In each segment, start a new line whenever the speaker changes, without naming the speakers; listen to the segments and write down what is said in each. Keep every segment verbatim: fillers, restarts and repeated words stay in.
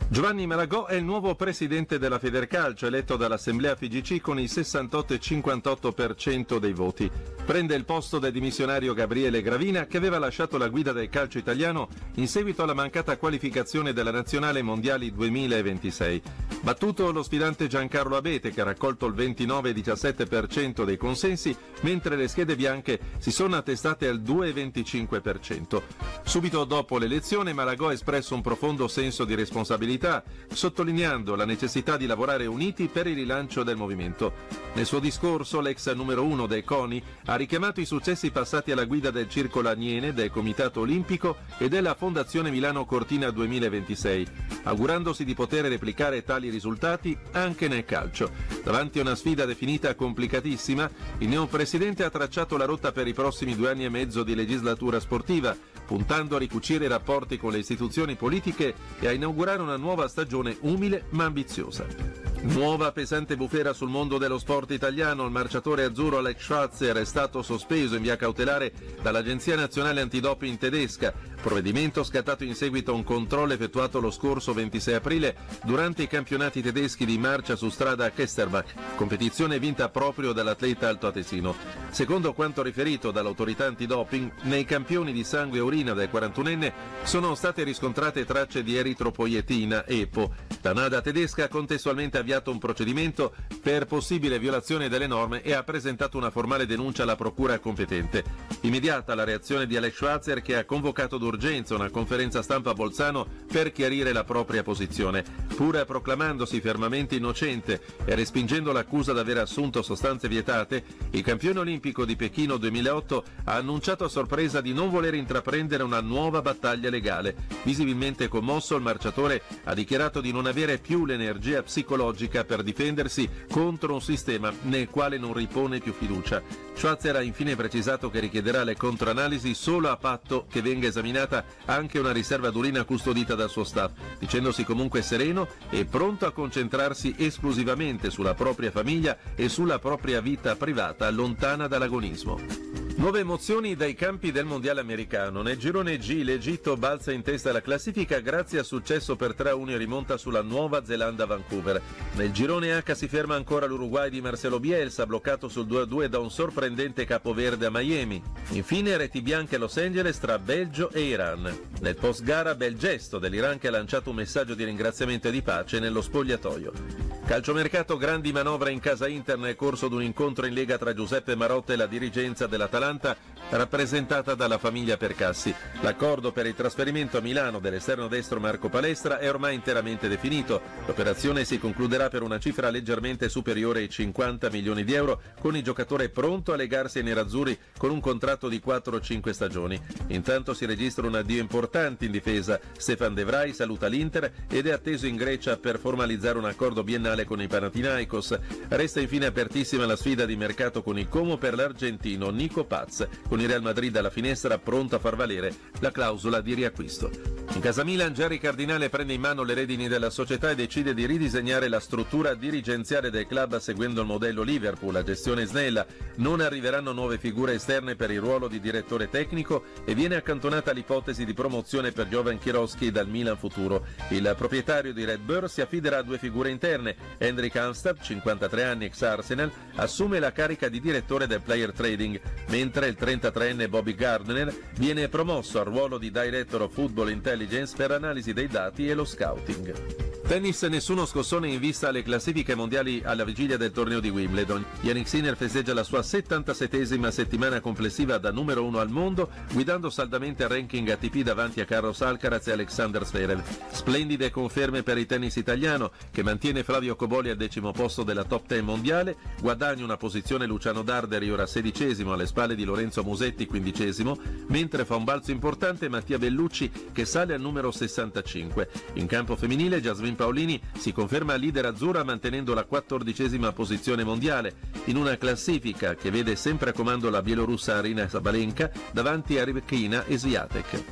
Giovanni Malagò è il nuovo presidente della Federcalcio, eletto dall'Assemblea F I G C con il sessantotto virgola cinquantotto per cento dei voti. Prende il posto del dimissionario Gabriele Gravina, che aveva lasciato la guida del calcio italiano in seguito alla mancata qualificazione della Nazionale Mondiali duemilaventisei. Battuto lo sfidante Giancarlo Abete, che ha raccolto il ventinove virgola diciassette per cento dei consensi, mentre le schede bianche si sono attestate al due virgola venticinque per cento. Subito dopo l'elezione Malagò ha espresso un profondo senso di responsabilità, sottolineando la necessità di lavorare uniti per il rilancio del movimento. Nel suo discorso l'ex numero uno dei CONI ha richiamato i successi passati alla guida del Circolo Aniene, del Comitato Olimpico e della Fondazione Milano Cortina duemilaventisei, augurandosi di poter replicare tali risultati anche nel calcio. Davanti a una sfida definita complicatissima, il neopresidente ha tracciato la rotta per i prossimi due anni e mezzo di legislatura sportiva, puntando a ricucire i rapporti con le istituzioni politiche e a inaugurare una nuova stagione umile ma ambiziosa. Nuova pesante bufera sul mondo dello sport italiano. Il marciatore azzurro Alex Schwarzer è stato sospeso in via cautelare dall'Agenzia Nazionale Antidoping tedesca, provvedimento scattato in seguito a un controllo effettuato lo scorso ventisei aprile durante i campionati tedeschi di marcia su strada a Kesterbach, competizione vinta proprio dall'atleta altoatesino. Secondo quanto riferito dall'autorità antidoping, nei campioni di sangue e urina del quarantunenne sono state riscontrate tracce di eritropoietina E P O. La NADA tedesca ha contestualmente avviato un procedimento per possibile violazione delle norme e ha presentato una formale denuncia alla procura competente. Immediata la reazione di Alex Schwarzer, che ha convocato d'urgenza una conferenza stampa a Bolzano per chiarire la propria posizione. Pur proclamandosi fermamente innocente e respingendo l'accusa di aver assunto sostanze vietate, il campione olimpico di Pechino duemilaotto ha annunciato a sorpresa di non voler intraprendere una nuova battaglia legale. Visibilmente commosso, il marciatore ha dichiarato di non avere più l'energia psicologica per difendersi contro un sistema nel quale non ripone più fiducia. Schwarzer ha infine precisato che richiederà le controanalisi solo a patto che venga esaminata anche una riserva d'urina custodita dal suo staff, dicendosi comunque sereno e pronto a concentrarsi esclusivamente sulla propria famiglia e sulla propria vita privata lontana dall'agonismo. Nuove emozioni dai campi del mondiale americano. Nel girone G l'Egitto balza in testa alla classifica grazie al successo per tre a uno e rimonta sulla Nuova Zelanda a Vancouver. Nel girone H si ferma ancora l'Uruguay di Marcelo Bielsa, bloccato sul due a due da un sorprendente capoverde a Miami. Infine reti bianche a Los Angeles tra Belgio e Iran. Nel post gara bel gesto dell'Iran, che ha lanciato un messaggio di ringraziamento e di pace nello spogliatoio. Calciomercato, grandi manovre in casa Inter nel corso di un incontro in Lega tra Giuseppe Marotta e la dirigenza dell'Atalanta, rappresentata dalla famiglia Percassi. L'accordo per il trasferimento a Milano dell'esterno destro Marco Palestra è ormai interamente definito. L'operazione si concluderà per una cifra leggermente superiore ai cinquanta milioni di euro, con il giocatore pronto a legarsi ai nerazzurri con un contratto di quattro cinque stagioni. Intanto si registra un addio importante in difesa. Stefan De Vrij saluta l'Inter ed è atteso in Grecia per formalizzare un accordo biennale con i Panathinaikos. Resta infine apertissima la sfida di mercato con il Como per l'argentino Nico Paz, con il Real Madrid alla finestra pronto a far valere la clausola di riacquisto. In casa Milan, Gerry Cardinale prende in mano le redini della società e decide di ridisegnare la struttura dirigenziale del club seguendo il modello Liverpool, a gestione snella. Non arriveranno nuove figure esterne per il ruolo di direttore tecnico e viene accantonata l'ipotesi di promozione per Jovan Kirovski dal Milan futuro. Il proprietario di Red Bull si affiderà a due figure interne. Hendrik Armstad, cinquantatré anni, ex Arsenal, assume la carica di direttore del player trading, mentre il trentatreenne Bobby Gardner viene promosso al ruolo di Director of Football Intelligence per analisi dei dati e lo scouting. Tennis, nessuno scossone in vista alle classifiche mondiali alla vigilia del torneo di Wimbledon. Jannik Sinner festeggia la sua settantasettesima settimana complessiva da numero uno al mondo, guidando saldamente il ranking A T P davanti a Carlos Alcaraz e Alexander Zverev. Splendide conferme per il tennis italiano, che mantiene Flavio Cobolli al decimo posto della top dieci mondiale, guadagna una posizione Luciano Darderi, ora sedicesimo, alle spalle di Lorenzo Musetti, quindicesimo, mentre fa un balzo importante Mattia Bellucci, che sale al numero sessantacinque. In campo femminile, Jasmine Paolini si conferma leader azzurra mantenendo la quattordicesima posizione mondiale, in una classifica che vede sempre a comando la bielorussa Aryna Sabalenka davanti a Rybakina e Swiatek.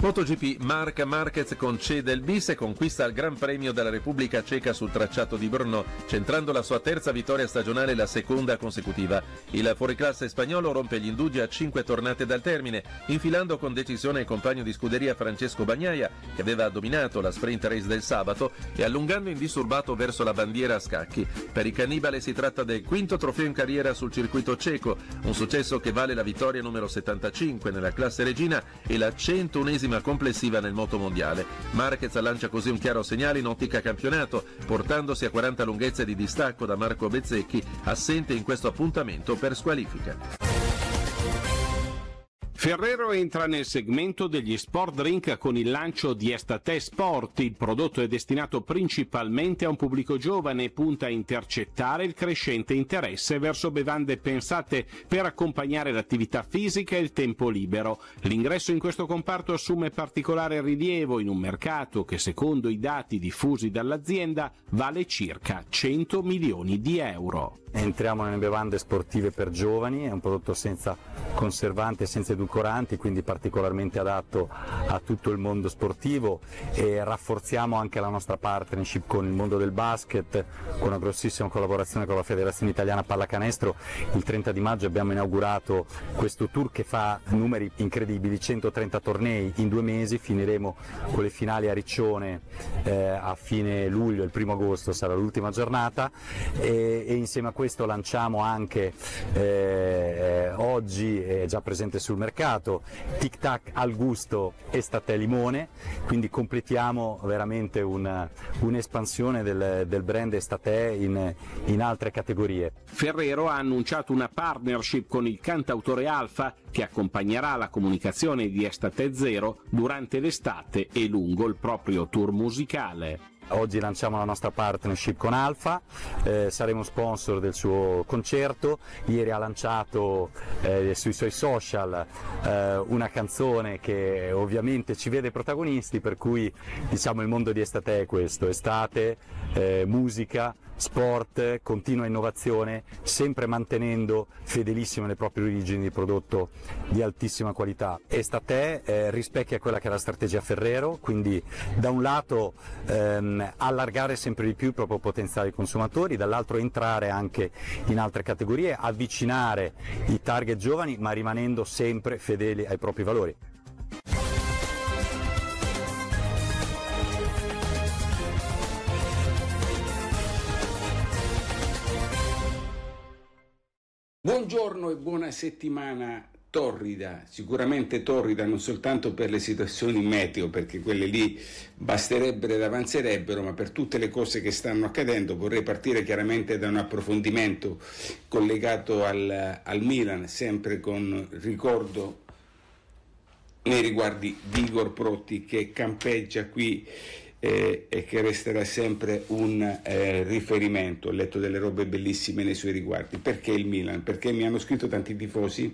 MotoGP, Marc Marquez concede il bis e conquista il Gran Premio della Repubblica Ceca sul tracciato di Brno, centrando la sua terza vittoria stagionale e la seconda consecutiva. Il fuoriclasse spagnolo rompe gli indugi a cinque tornate dal termine, infilando con decisione il compagno di scuderia Francesco Bagnaia, che aveva dominato la sprint race del sabato, e allungando indisturbato verso la bandiera a scacchi. Per i cannibale si tratta del quinto trofeo in carriera sul circuito ceco, un successo che vale la vittoria numero settantacinque nella classe regina e la centounesima complessiva nel motomondiale. Marquez lancia così un chiaro segnale in ottica campionato, portandosi a quaranta lunghezze di distacco da Marco Bezzecchi, assente in questo appuntamento per squalifica.
Ferrero entra nel segmento degli sport drink con il lancio di Estate Sport. Il prodotto è destinato principalmente a un pubblico giovane e punta a intercettare il crescente interesse verso bevande pensate per accompagnare l'attività fisica e il tempo libero. L'ingresso in questo comparto assume particolare rilievo in un mercato che, secondo i dati diffusi dall'azienda, vale circa cento milioni di euro.
Entriamo nelle bevande sportive per giovani, è un prodotto senza conservanti e senza edulcoranti, quindi particolarmente adatto a tutto il mondo sportivo, e rafforziamo anche la nostra partnership con il mondo del basket, con una grossissima collaborazione con la Federazione Italiana Pallacanestro. Il trenta di maggio abbiamo inaugurato questo tour che fa numeri incredibili, centotrenta tornei in due mesi, finiremo con le finali a Riccione eh, a fine luglio, il primo agosto sarà l'ultima giornata, e, e insieme a questo lanciamo anche eh, oggi, è già presente sul mercato, Tic Tac al gusto Estate Limone, quindi completiamo veramente un, un'espansione del, del brand Estate in, in altre categorie.
Ferrero ha annunciato una partnership con il cantautore Alfa, che accompagnerà la comunicazione di Estate Zero durante l'estate e lungo il proprio tour musicale.
Oggi lanciamo la nostra partnership con Alfa, eh, saremo sponsor del suo concerto. Ieri ha lanciato eh, sui suoi social eh, una canzone che ovviamente ci vede protagonisti, per cui diciamo il mondo di Estate è questo: estate, eh, musica, sport, continua innovazione, sempre mantenendo fedelissime le proprie origini di prodotto di altissima qualità. Estate eh, rispecchia quella che è la strategia Ferrero, quindi da un lato ehm, allargare sempre di più il proprio potenziale di consumatori, dall'altro entrare anche in altre categorie, avvicinare i target giovani ma rimanendo sempre fedeli ai propri valori.
Buongiorno e buona settimana torrida, sicuramente torrida non soltanto per le situazioni meteo, perché quelle lì basterebbero ed avanzerebbero, ma per tutte le cose che stanno accadendo. Vorrei partire chiaramente da un approfondimento collegato al, al Milan, sempre con ricordo nei riguardi di Igor Protti, che campeggia qui Eh, e che resterà sempre un eh, riferimento. Ho letto delle robe bellissime nei suoi riguardi. Perché il Milan? Perché mi hanno scritto tanti tifosi,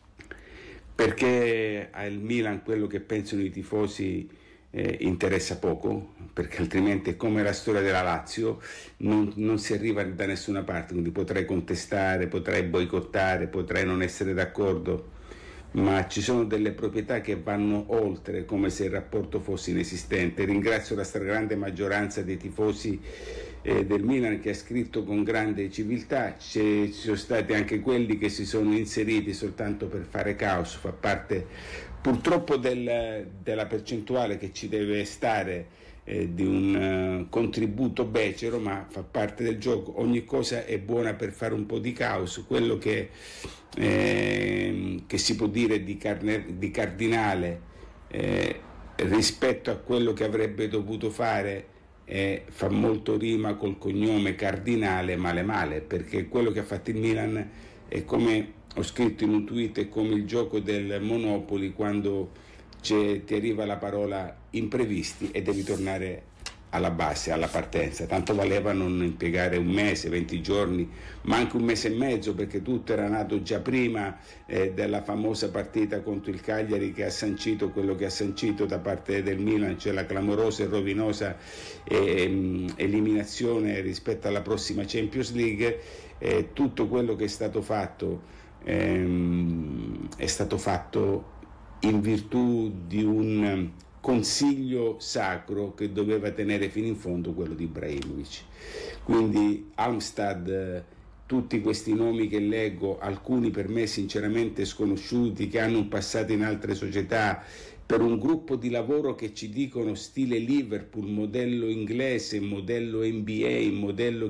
perché al Milan quello che pensano i tifosi eh, interessa poco, perché altrimenti è come la storia della Lazio, non, non si arriva da nessuna parte, quindi potrei contestare, potrei boicottare, potrei non essere d'accordo, ma ci sono delle proprietà che vanno oltre, come se il rapporto fosse inesistente. Ringrazio la stragrande maggioranza dei tifosi eh, del Milan che ha scritto con grande civiltà. Ci sono stati anche quelli che si sono inseriti soltanto per fare caos, fa parte purtroppo del, della percentuale che ci deve stare eh, di un uh, contributo becero, ma fa parte del gioco. Ogni cosa è buona per fare un po' di caos. Quello che Eh, che si può dire di, carne, di cardinale eh, rispetto a quello che avrebbe dovuto fare eh, fa molto rima col cognome Cardinale male male, perché quello che ha fatto il Milan è, come ho scritto in un tweet, è come il gioco del Monopoli, quando ti arriva la parola imprevisti e devi tornare alla base, alla partenza. Tanto valeva non impiegare un mese, venti giorni, ma anche un mese e mezzo, perché tutto era nato già prima eh, della famosa partita contro il Cagliari, che ha sancito quello che ha sancito da parte del Milan, cioè la clamorosa e rovinosa eh, mh, eliminazione rispetto alla prossima Champions League. Eh, tutto quello che è stato fatto ehm, è stato fatto in virtù di un consiglio sacro che doveva tenere fino in fondo, quello di Ibrahimovic. Quindi Halmstad, tutti questi nomi che leggo, alcuni per me sinceramente sconosciuti, che hanno un passato in altre società, per un gruppo di lavoro che ci dicono stile Liverpool, modello inglese, modello N B A, modello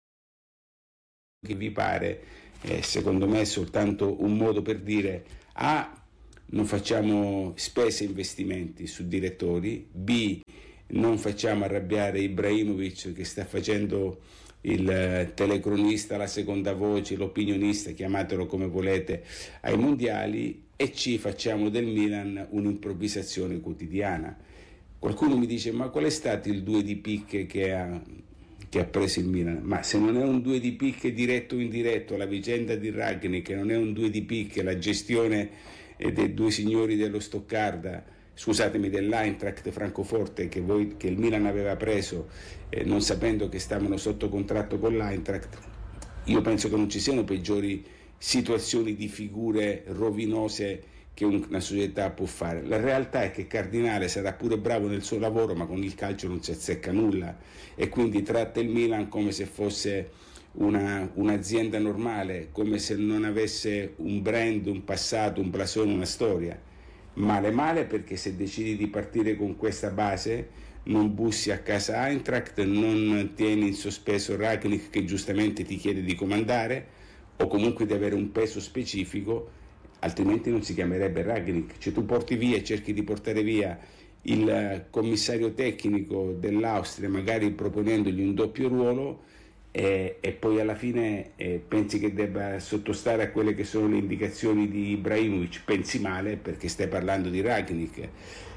che vi pare, eh, secondo me è soltanto un modo per dire: A, non facciamo spese e investimenti su direttori, B, non facciamo arrabbiare Ibrahimovic che sta facendo il telecronista, la seconda voce, l'opinionista, chiamatelo come volete, ai mondiali, e C, facciamo del Milan un'improvvisazione quotidiana. Qualcuno mi dice: ma qual è stato il due di picche che ha, che ha preso il Milan? Ma se non è un due di picche diretto o indiretto, la vicenda di Rangnick, che non è un due di picche, la gestione dei due signori dello Stoccarda, scusatemi, dell'Eintracht Francoforte, che, voi, che il Milan aveva preso eh, non sapendo che stavano sotto contratto con l'Eintracht, io penso che non ci siano peggiori situazioni di figure rovinose che una società può fare. La realtà è che Cardinale sarà pure bravo nel suo lavoro, ma con il calcio non si azzecca nulla, e quindi tratta il Milan come se fosse Una, un'azienda normale, come se non avesse un brand, un passato, un blasone, una storia. Male male, perché se decidi di partire con questa base non bussi a casa Eintracht, non tieni in sospeso Rangnick che giustamente ti chiede di comandare o comunque di avere un peso specifico, altrimenti non si chiamerebbe Rangnick. Cioè tu porti via e cerchi di portare via il commissario tecnico dell'Austria, magari proponendogli un doppio ruolo, E, e poi alla fine eh, pensi che debba sottostare a quelle che sono le indicazioni di Ibrahimovic, pensi male, perché stai parlando di Rangnick.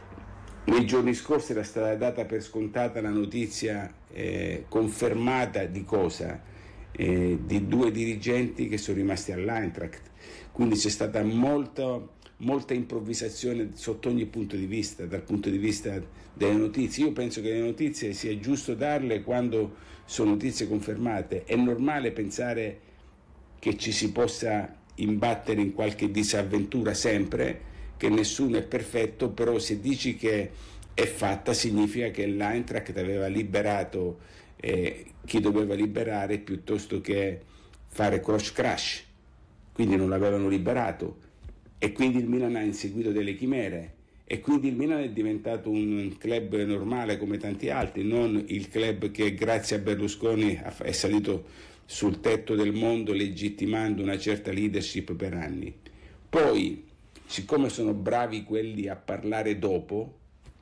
Nei giorni scorsi era stata data per scontata la notizia eh, confermata di cosa? Eh, di due dirigenti che sono rimasti all'Eintracht, quindi c'è stata molta, molta improvvisazione sotto ogni punto di vista, dal punto di vista delle notizie. Io penso che le notizie sia giusto darle quando sono notizie confermate. È normale pensare che ci si possa imbattere in qualche disavventura sempre, che nessuno è perfetto, però se dici che è fatta significa che l'Eintracht aveva liberato eh, chi doveva liberare piuttosto che fare cross crash, quindi non l'avevano liberato, e quindi il Milan ha inseguito delle chimere, e quindi il Milan è diventato un club normale come tanti altri, non il club che grazie a Berlusconi è salito sul tetto del mondo legittimando una certa leadership per anni. Poi, siccome sono bravi quelli a parlare dopo,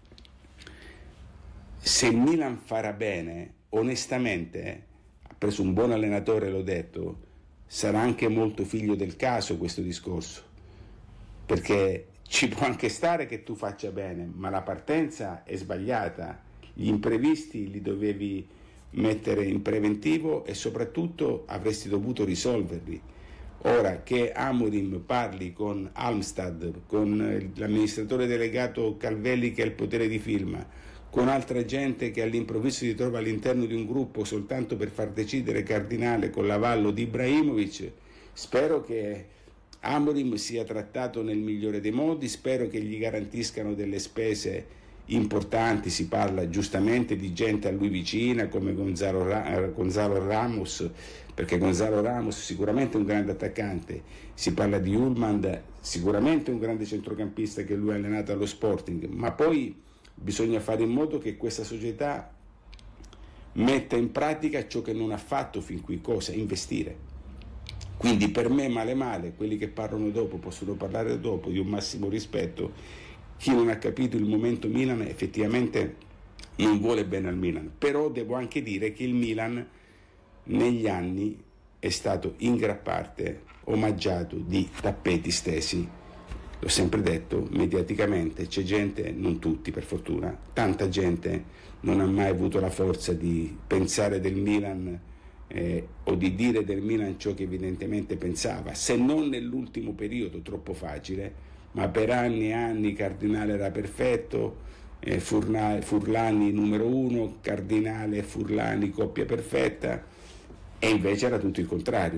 se il Milan farà bene, onestamente, ha preso un buon allenatore, l'ho detto, sarà anche molto figlio del caso questo discorso, perché ci può anche stare che tu faccia bene, ma la partenza è sbagliata, gli imprevisti li dovevi mettere in preventivo e soprattutto avresti dovuto risolverli. Ora che Amorim parli con Halmstad, con l'amministratore delegato Calvelli che ha il potere di firma, con altra gente che all'improvviso si trova all'interno di un gruppo soltanto per far decidere Cardinale con l'avallo di Ibrahimovic, spero che Amorim sia trattato nel migliore dei modi, spero che gli garantiscano delle spese importanti. Si parla giustamente di gente a lui vicina come Gonzalo, Gonzalo Ramos, perché Gonzalo Ramos sicuramente è un grande attaccante, si parla di Ullmann, sicuramente un grande centrocampista che lui ha allenato allo Sporting, ma poi bisogna fare in modo che questa società metta in pratica ciò che non ha fatto fin qui. Cosa? Investire. Quindi per me male male, quelli che parlano dopo possono parlare dopo, di un massimo rispetto. Chi non ha capito il momento Milan effettivamente non vuole bene al Milan, però devo anche dire che il Milan negli anni è stato in gran parte omaggiato di tappeti stesi. L'ho sempre detto, mediaticamente c'è gente, non tutti per fortuna, tanta gente non ha mai avuto la forza di pensare del Milan Eh, o di dire del Milan ciò che evidentemente pensava, se non nell'ultimo periodo troppo facile, ma per anni e anni Cardinale era perfetto, eh, Furna, Furlani numero uno, Cardinale e Furlani coppia perfetta, e invece era tutto il contrario.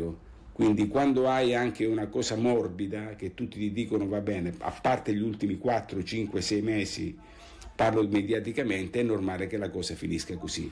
Quindi quando hai anche una cosa morbida che tutti ti dicono va bene, a parte gli ultimi quattro, cinque, sei mesi, parlo mediaticamente, è normale che la cosa finisca così.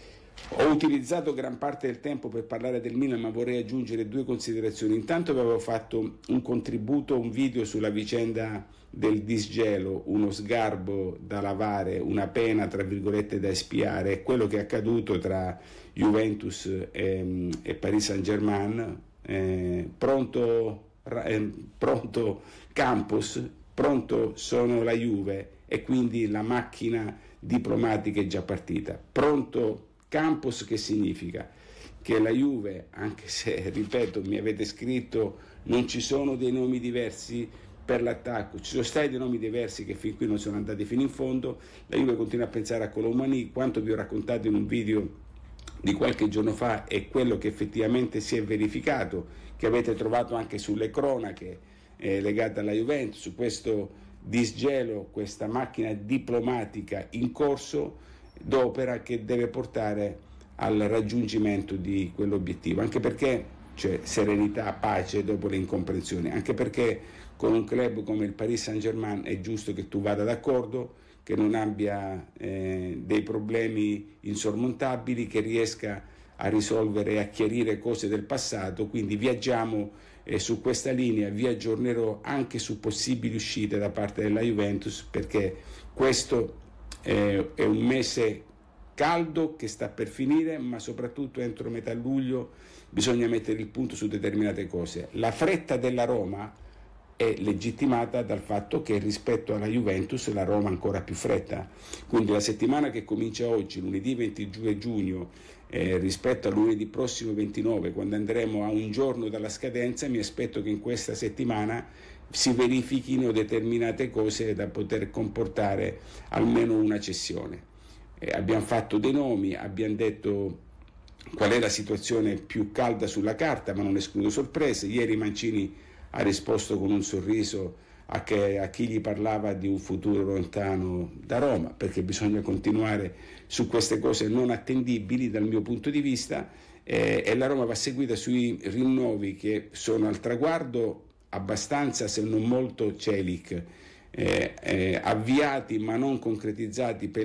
Ho utilizzato gran parte del tempo per parlare del Milan, ma vorrei aggiungere due considerazioni. Intanto avevo fatto un contributo, un video sulla vicenda del disgelo, uno sgarbo da lavare, una pena tra virgolette da espiare, quello che è accaduto tra Juventus e, e Paris Saint-Germain. Eh, pronto, eh, pronto Campos, pronto sono la Juve e quindi la macchina diplomatica è già partita. Pronto Campos, che significa? Che la Juve, anche se, ripeto, mi avete scritto non ci sono dei nomi diversi per l'attacco, ci sono stati dei nomi diversi che fin qui non sono andati fino in fondo, la Juve continua a pensare a Colomani, quanto vi ho raccontato in un video di qualche giorno fa è quello che effettivamente si è verificato, che avete trovato anche sulle cronache eh, legate alla Juventus, su questo disgelo, questa macchina diplomatica in corso d'opera che deve portare al raggiungimento di quell'obiettivo, anche perché cioè serenità, pace dopo le incomprensioni, anche perché con un club come il Paris Saint-Germain è giusto che tu vada d'accordo, che non abbia eh, dei problemi insormontabili, che riesca a risolvere e a chiarire cose del passato, quindi viaggiamo eh, su questa linea, vi aggiornerò anche su possibili uscite da parte della Juventus, perché questo eh, è un mese caldo che sta per finire, ma soprattutto entro metà luglio bisogna mettere il punto su determinate cose. La fretta della Roma è legittimata dal fatto che rispetto alla Juventus la Roma ha ancora più fretta, quindi la settimana che comincia oggi, lunedì ventidue giugno, eh, rispetto a lunedì prossimo ventinove, quando andremo a un giorno dalla scadenza, mi aspetto che in questa settimana si verifichino determinate cose da poter comportare almeno una cessione. Eh, abbiamo fatto dei nomi, abbiamo detto qual è la situazione più calda sulla carta, ma non escludo sorprese. Ieri Mancini ha risposto con un sorriso a, che, a chi gli parlava di un futuro lontano da Roma, perché bisogna continuare su queste cose non attendibili dal mio punto di vista, eh, e la Roma va seguita sui rinnovi che sono al traguardo abbastanza, se non molto, Celic, eh, eh, avviati ma non concretizzati per